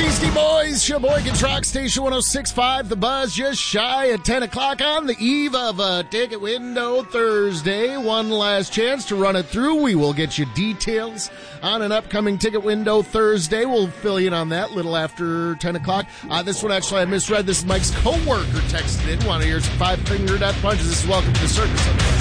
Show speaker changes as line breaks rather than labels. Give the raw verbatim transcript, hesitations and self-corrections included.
Beastie Boys, Sheboygan's Rock Station one oh six point five, The Buzz, just shy at ten o'clock on the eve of a Ticket Window Thursday. One last chance to run it through. We will get you details on an upcoming Ticket Window Thursday. We'll fill you in on that a little after ten o'clock. Uh, this one, actually, I misread. This is Mike's co-worker texted in. Want to hear some five-finger death punches. This is Welcome to the Circus.